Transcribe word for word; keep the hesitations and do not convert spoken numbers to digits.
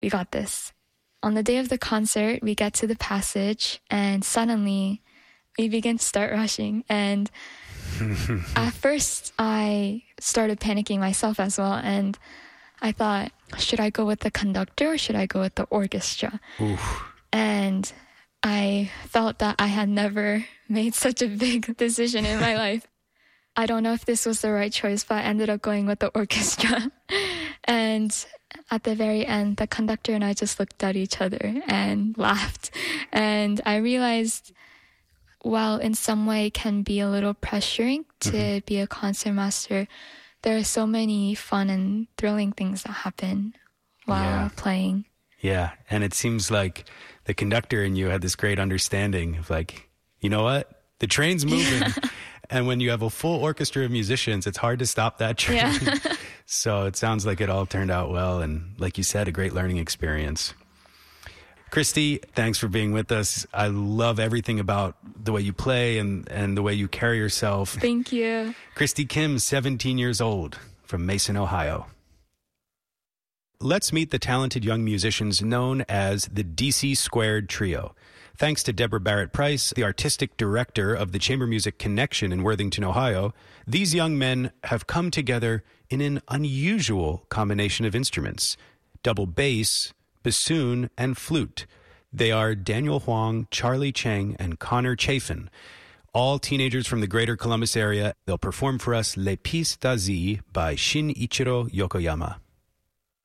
we got this. On the day of the concert, we get to the passage and suddenly we begin to start rushing. And at first I started panicking myself as well. And I thought, should I go with the conductor or should I go with the orchestra? Oof. And I felt that I had never made such a big decision in my life. I don't know if this was the right choice, but I ended up going with the orchestra. And at the very end, the conductor and I just looked at each other and laughed. And I realized, while in some way it can be a little pressuring to mm-hmm. be a concertmaster, there are so many fun and thrilling things that happen while yeah. playing. Yeah, and it seems like the conductor and you had this great understanding of like, you know what? The train's moving. Yeah. And when you have a full orchestra of musicians, it's hard to stop that train. Yeah. So it sounds like it all turned out well. And like you said, a great learning experience. Christy, thanks for being with us. I love everything about the way you play and, and the way you carry yourself. Thank you. Christy Kim, seventeen years old, from Mason, Ohio. Let's meet the talented young musicians known as the D C Squared Trio. Thanks to Deborah Barrett Price, the artistic director of the Chamber Music Connection in Worthington, Ohio, these young men have come together in an unusual combination of instruments: double bass, bassoon, and flute. They are Daniel Huang, Charlie Cheng, and Connor Chafin, all teenagers from the greater Columbus area. They'll perform for us Les Pistes d'Asie by Shin Ichiro Yokoyama.